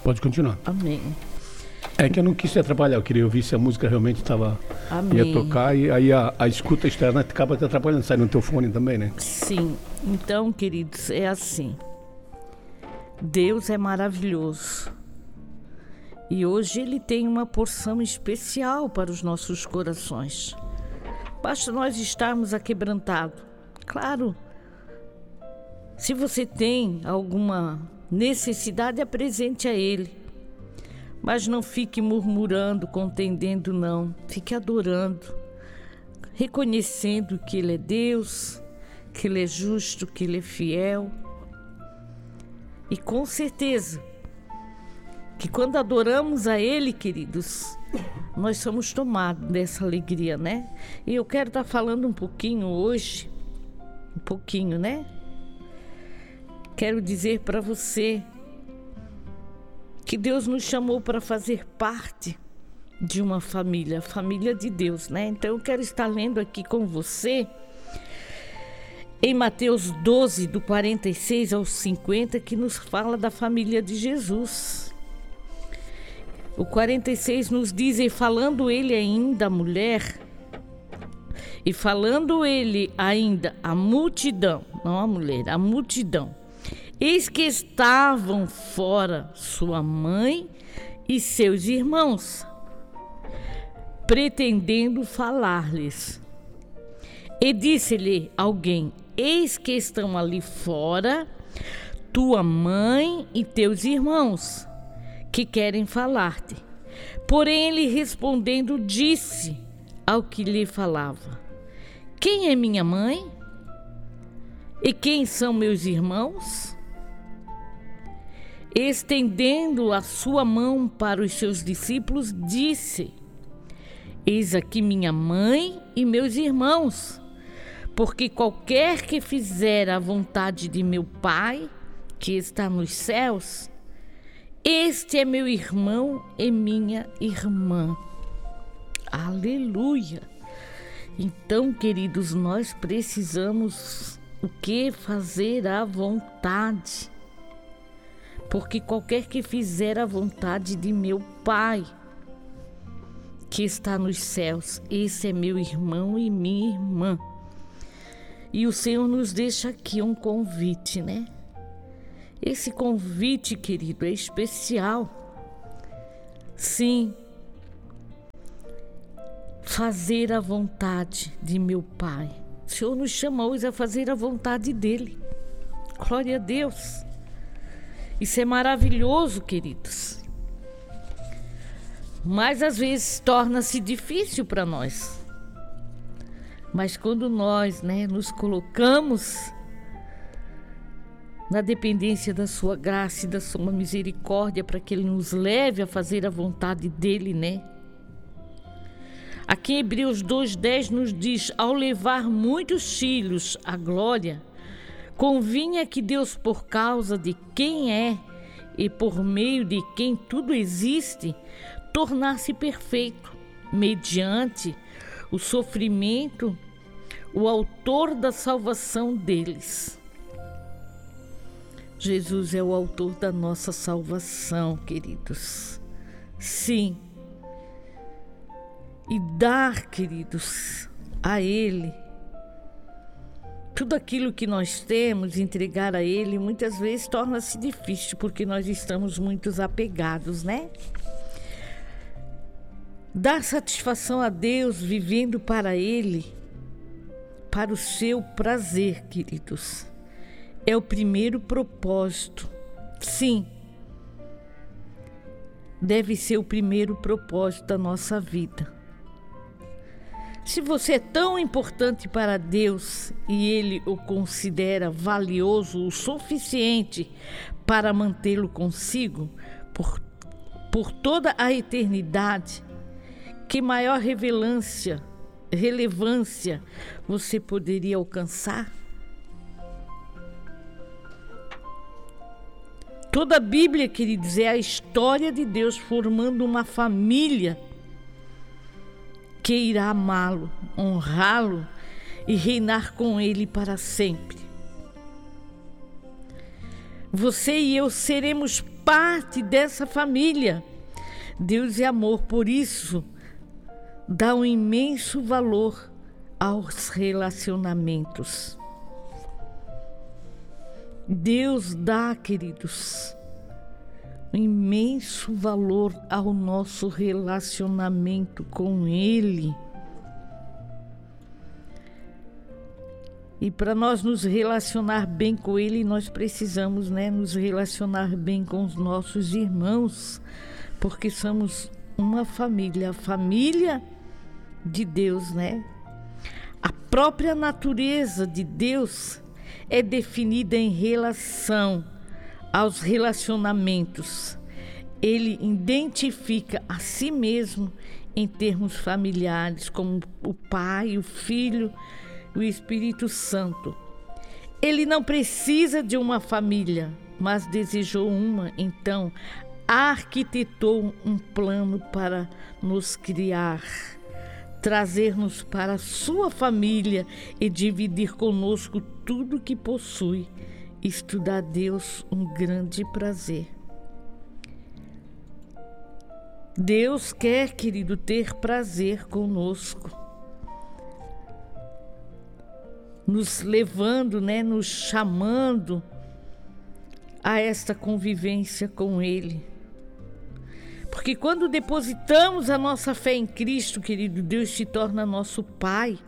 Pode continuar. Amém. É que eu não quis te atrapalhar, eu queria ouvir se a música realmente ia tocar, e aí a escuta externa acaba te atrapalhando, sai no teu fone também, né? Sim. Então, queridos, é assim. Deus é maravilhoso. E hoje Ele tem uma porção especial para os nossos corações. Basta nós estarmos aquebrantados. Claro, se você tem alguma necessidade, apresente a Ele. Mas não fique murmurando, contendendo, não. Fique adorando, reconhecendo que Ele é Deus, que Ele é justo, que Ele é fiel. E com certeza que quando adoramos a Ele, queridos, nós somos tomados dessa alegria, né? E eu quero estar falando um pouquinho hoje, né? Quero dizer para você que Deus nos chamou para fazer parte de uma família, a família de Deus, né? Então eu quero estar lendo aqui com você em Mateus 12, do 46 ao 50, que nos fala da família de Jesus. O 46 nos diz: e falando ele ainda à mulher, e falando ele ainda à multidão, não à mulher, à multidão, eis que estavam fora sua mãe e seus irmãos, pretendendo falar-lhes. E disse-lhe alguém: eis que estão ali fora tua mãe e teus irmãos, que querem falar-te. Porém ele respondendo disse ao que lhe falava: quem é minha mãe? E quem são meus irmãos? Estendendo a sua mão para os seus discípulos, disse: eis aqui minha mãe e meus irmãos, porque qualquer que fizer a vontade de meu Pai, que está nos céus, este é meu irmão e minha irmã. Aleluia! Então, queridos, nós precisamos o que? Fazer a vontade. Porque qualquer que fizer a vontade de meu Pai, que está nos céus, esse é meu irmão e minha irmã. E o Senhor nos deixa aqui um convite, né? Esse convite, querido, é especial. Sim, fazer a vontade de meu Pai. O Senhor nos chama hoje a fazer a vontade dEle. Glória a Deus. Isso é maravilhoso, queridos. Mas às vezes torna-se difícil para nós. Mas quando nós, nos colocamos na dependência da sua graça e da sua misericórdia, para que Ele nos leve a fazer a vontade dEle, Aqui em Hebreus 2:10 nos diz: ao levar muitos filhos à glória, convinha que Deus, por causa de quem é e por meio de quem tudo existe, tornasse perfeito, mediante o sofrimento, o autor da salvação deles. Jesus é o autor da nossa salvação, queridos. Sim. E dar, queridos, a Ele tudo aquilo que nós temos, entregar a Ele, muitas vezes torna-se difícil, porque nós estamos muito apegados, Dar satisfação a Deus, vivendo para Ele, para o seu prazer, queridos, é o primeiro propósito. Sim, deve ser o primeiro propósito da nossa vida. Se você é tão importante para Deus e Ele o considera valioso o suficiente para mantê-lo consigo por toda a eternidade, que maior relevância você poderia alcançar? Toda a Bíblia, queridos, é a história de Deus formando uma família que irá amá-lo, honrá-lo e reinar com Ele para sempre. Você e eu seremos parte dessa família. Deus é amor, por isso dá um imenso valor aos relacionamentos. Deus dá, queridos, um imenso valor ao nosso relacionamento com Ele. E para nós nos relacionar bem com Ele, nós precisamos, nos relacionar bem com os nossos irmãos, porque somos uma família, a família de Deus, A própria natureza de Deus é definida em relação aos relacionamentos. Ele identifica a si mesmo em termos familiares, como o Pai, o Filho, o Espírito Santo. Ele não precisa de uma família, mas desejou uma, então arquitetou um plano para nos criar, trazer-nos para a sua família e dividir conosco tudo que possui. Isto dá a Deus um grande prazer. Deus quer, querido, ter prazer conosco, nos levando, nos chamando a esta convivência com Ele. Porque quando depositamos a nossa fé em Cristo, querido, Deus se torna nosso Pai.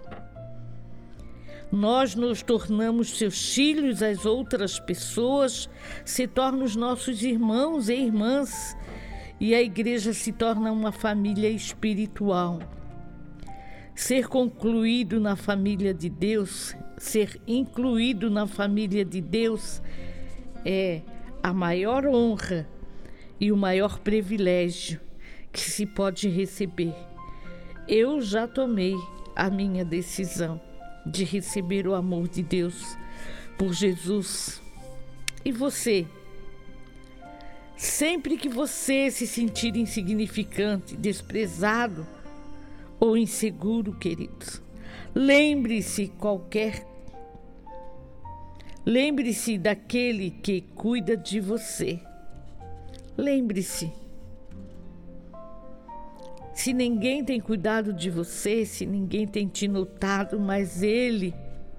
Nós nos tornamos seus filhos, as outras pessoas se tornam os nossos irmãos e irmãs, e a igreja se torna uma família espiritual. Ser concluído na família de Deus, ser incluído na família de Deus é a maior honra e o maior privilégio que se pode receber. Eu já tomei a minha decisão de receber o amor de Deus por Jesus. E você? Sempre que você se sentir insignificante, desprezado ou inseguro, queridos, lembre-se daquele que cuida de você. Lembre-se. Se ninguém tem cuidado de você, se ninguém tem te notado, mas Ele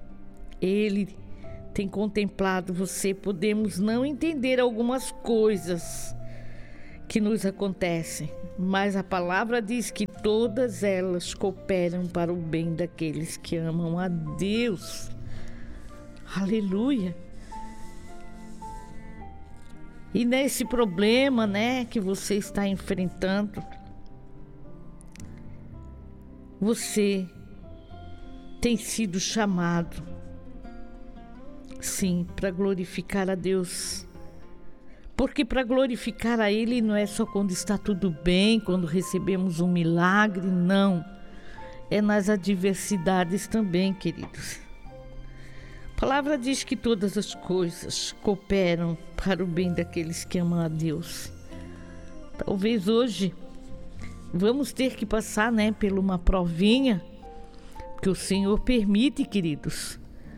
tem contemplado você. Podemos não entender algumas coisas que nos acontecem, mas a palavra diz que todas elas cooperam para o bem daqueles que amam a Deus. Aleluia! E nesse problema, que você está enfrentando, você tem sido chamado, sim, para glorificar a Deus. Porque para glorificar a Ele não é só quando está tudo bem, quando recebemos um milagre, não. É nas adversidades também, queridos. A palavra diz que todas as coisas cooperam para o bem daqueles que amam a Deus. Talvez hoje vamos ter que passar, por uma provinha que o Senhor permite, queridos.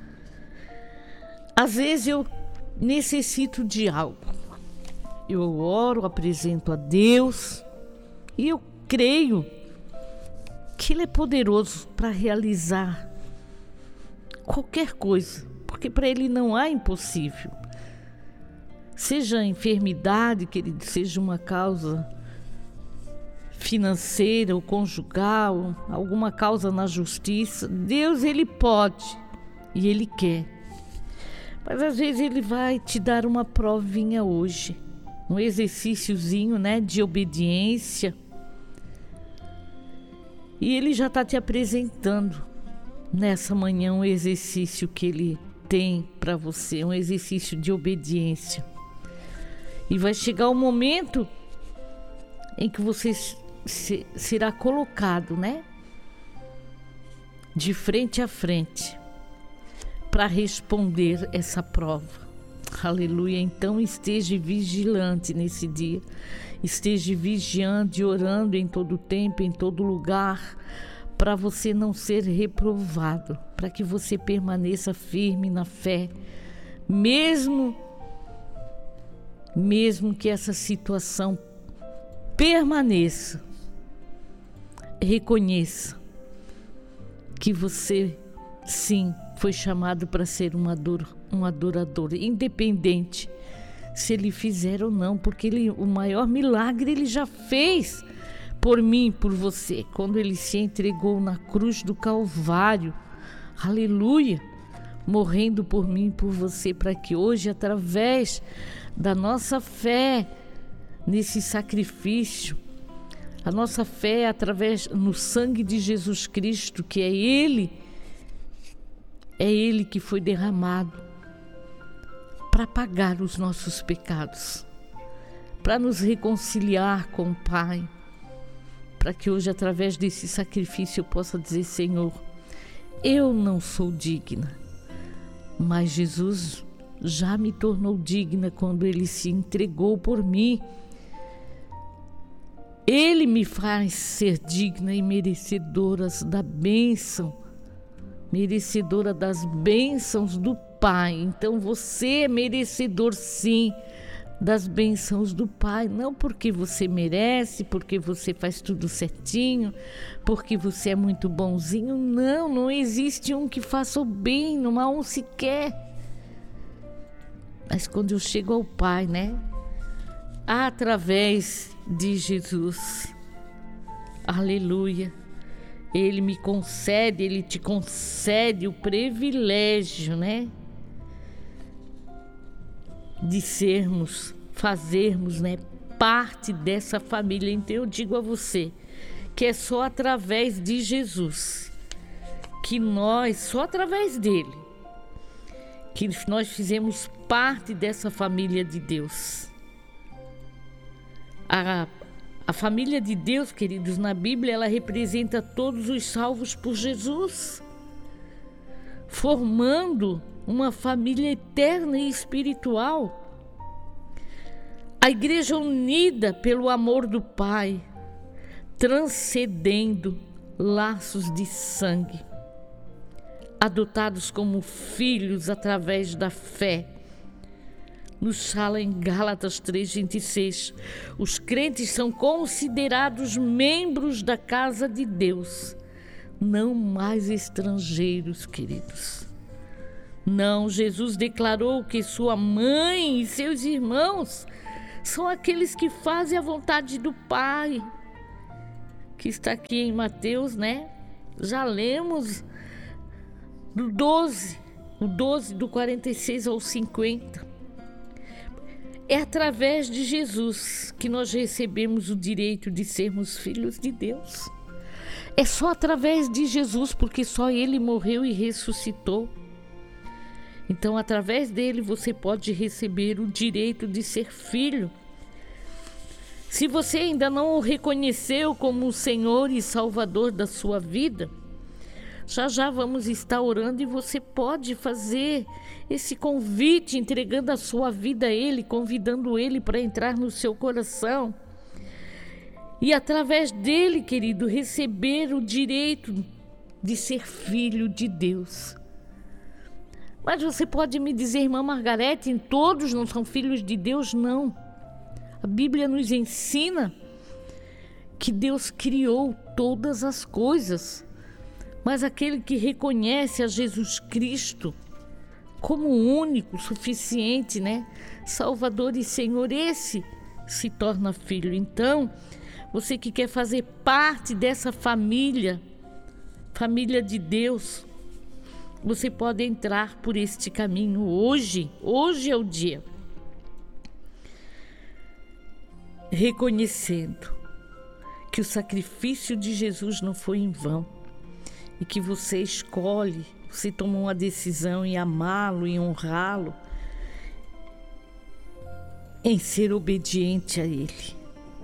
Às vezes eu necessito de algo. Eu oro, apresento a Deus e eu creio que Ele é poderoso para realizar qualquer coisa, porque para Ele não há impossível. Seja enfermidade, querido, seja uma causa financeira ou conjugal, alguma causa na justiça, Deus, Ele pode e Ele quer. Mas às vezes Ele vai te dar uma provinha hoje, um exercíciozinho, de obediência. E Ele já está te apresentando nessa manhã um exercício que Ele tem para você, um exercício de obediência. E vai chegar o momento em que você será colocado, de frente a frente, para responder essa prova. Aleluia. Então esteja vigilante nesse dia, esteja vigiando e orando em todo tempo, em todo lugar, para você não ser reprovado, para que você permaneça firme na fé, mesmo mesmo que essa situação permaneça, reconheça que você, sim, foi chamado para ser um adorador, independente se ele fizer ou não, porque o maior milagre ele já fez por mim, por você, quando ele se entregou na cruz do Calvário, aleluia, morrendo por mim e por você, para que hoje, através da nossa fé nesse sacrifício, a nossa fé através no sangue de Jesus Cristo, que é Ele que foi derramado para pagar os nossos pecados, para nos reconciliar com o Pai, para que hoje, através desse sacrifício, eu possa dizer: Senhor, eu não sou digna, mas Jesus já me tornou digna quando Ele se entregou por mim. Ele me faz ser digna e merecedora da bênção, merecedora das bênçãos do Pai. Então você é merecedor, sim, das bênçãos do Pai, não porque você merece, porque você faz tudo certinho, porque você é muito bonzinho. Não existe um que faça o bem, não há um sequer. Mas quando eu chego ao Pai, né, através de Jesus, aleluia, Ele te concede o privilégio, né, de fazermos, né, parte dessa família. Então eu digo a você que é só através de Jesus, só através dele, que nós fizemos parte dessa família de Deus. A família de Deus, queridos, na Bíblia, ela representa todos os salvos por Jesus, formando uma família eterna e espiritual. A igreja unida pelo amor do Pai, transcendendo laços de sangue, adotados como filhos através da fé. Nos fala em Gálatas 3:26, os crentes são considerados membros da casa de Deus, não mais estrangeiros, queridos. Não, Jesus declarou que sua mãe e seus irmãos são aqueles que fazem a vontade do Pai, que está aqui em Mateus, né? Já lemos do 12, do 46 ao 50. É através de Jesus que nós recebemos o direito de sermos filhos de Deus. É só através de Jesus, porque só Ele morreu e ressuscitou. Então, através dele, você pode receber o direito de ser filho. Se você ainda não o reconheceu como o Senhor e Salvador da sua vida, já vamos estar orando e você pode fazer esse convite, entregando a sua vida a Ele, convidando Ele para entrar no seu coração. E através dele, querido, receber o direito de ser filho de Deus. Mas você pode me dizer, irmã Margarete, todos não são filhos de Deus? Não. A Bíblia nos ensina que Deus criou todas as coisas, mas aquele que reconhece a Jesus Cristo como único, suficiente, né, Salvador e Senhor, esse se torna filho. Então, você que quer fazer parte dessa família de Deus, você pode entrar por este caminho hoje é o dia. Reconhecendo que o sacrifício de Jesus não foi em vão e que você tomou uma decisão em amá-lo, em honrá-lo, em ser obediente a Ele.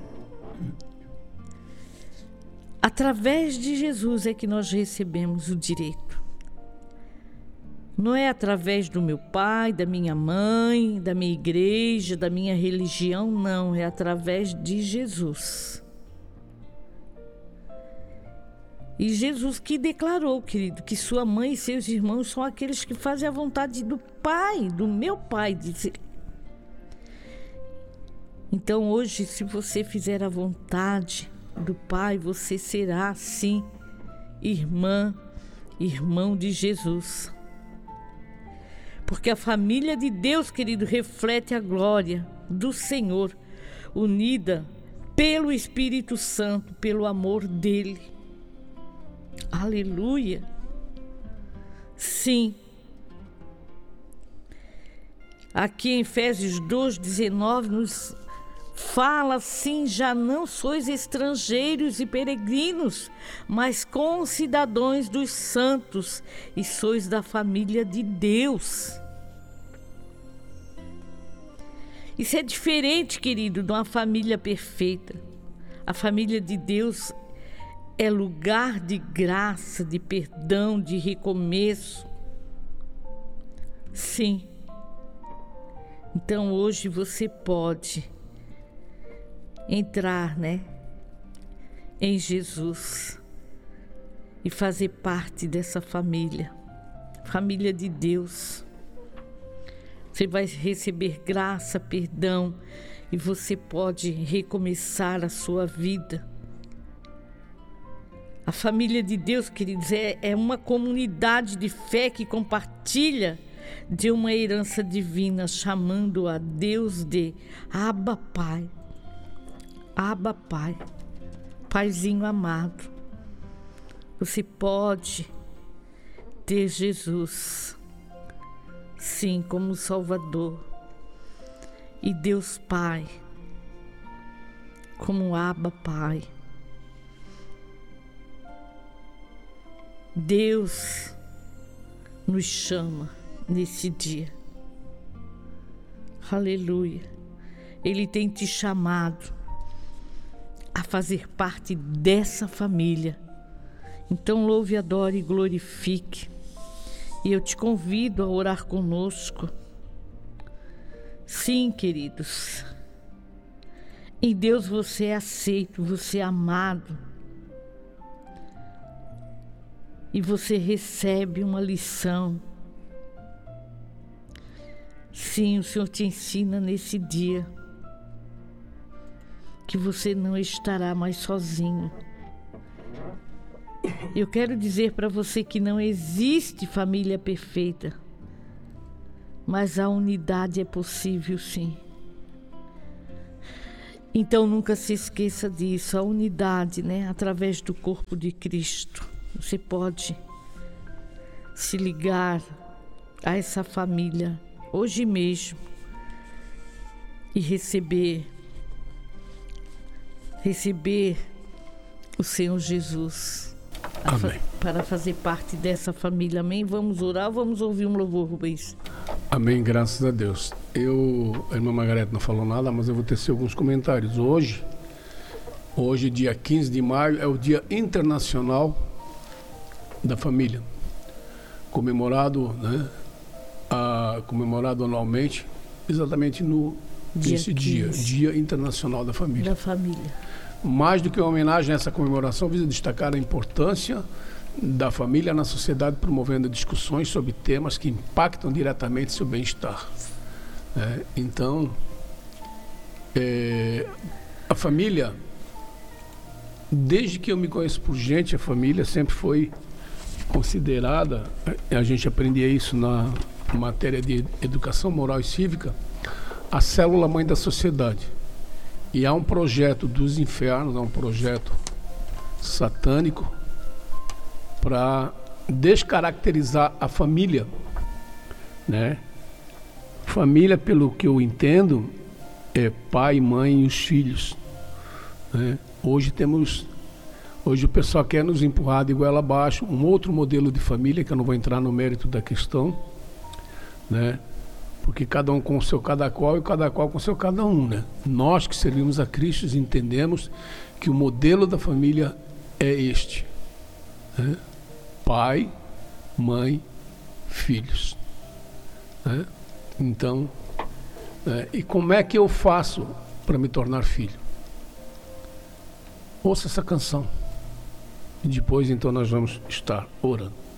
Através de Jesus é que nós recebemos o direito. Não é através do meu pai, da minha mãe, da minha igreja, da minha religião, não. É através de Jesus. E Jesus que declarou, querido, que sua mãe e seus irmãos são aqueles que fazem a vontade do Pai, do meu Pai. Então hoje, se você fizer a vontade do Pai, você será, sim, irmão de Jesus. Porque a família de Deus, querido, reflete a glória do Senhor, unida pelo Espírito Santo, pelo amor dele. Aleluia! Sim. Aqui em Efésios 2:19 nos fala assim: já não sois estrangeiros e peregrinos, mas concidadãos dos santos, e sois da família de Deus. Isso é diferente, querido, de uma família perfeita. A família de Deus é lugar de graça, de perdão, de recomeço. Sim. Então hoje você pode entrar, em Jesus e fazer parte dessa família de Deus. Você vai receber graça, perdão, e você pode recomeçar a sua vida. A família de Deus, queridos, é uma comunidade de fé que compartilha de uma herança divina, chamando a Deus de Abba Pai. Abba Pai, Paizinho amado. Você pode ter Jesus, sim, como Salvador, e Deus Pai como Abba Pai. Deus nos chama nesse dia. Aleluia. Ele tem te chamado a fazer parte dessa família. Então louve, adore e glorifique. E eu te convido a orar conosco. Sim, queridos. Em Deus você é aceito, você é amado. E você recebe uma lição. Sim, o Senhor te ensina nesse dia que você não estará mais sozinho. Eu quero dizer para você que não existe família perfeita, mas a unidade é possível, sim. Então nunca se esqueça disso, a unidade, através do corpo de Cristo. Você pode se ligar a essa família hoje mesmo e receber o Senhor Jesus. Amém. Para fazer parte dessa família. Amém? Vamos orar, vamos ouvir um louvor, Rubens. Amém, graças a Deus. A irmã Margarete não falou nada, mas eu vou tecer alguns comentários. Hoje, dia 15 de maio, é o Dia Internacional da Família. Comemorado, comemorado anualmente, exatamente nesse Dia Internacional da Família. Da família. Mais do que uma homenagem a essa comemoração, visa destacar a importância da família na sociedade, promovendo discussões sobre temas que impactam diretamente seu bem-estar. Então, a família, desde que eu me conheço por gente, a família sempre foi considerada, a gente aprendia isso na matéria de educação moral e cívica, a célula-mãe da sociedade. E há um projeto dos infernos, há um projeto satânico para descaracterizar a família, Família, pelo que eu entendo, é pai, mãe e os filhos, Hoje o pessoal quer nos empurrar de goela abaixo um outro modelo de família, que eu não vou entrar no mérito da questão, Porque cada um com o seu cada qual e cada qual com o seu cada um, Nós que servimos a Cristo entendemos que o modelo da família é este, Pai, mãe, filhos, Então, e como é que eu faço para me tornar filho? Ouça essa canção e depois então nós vamos estar orando.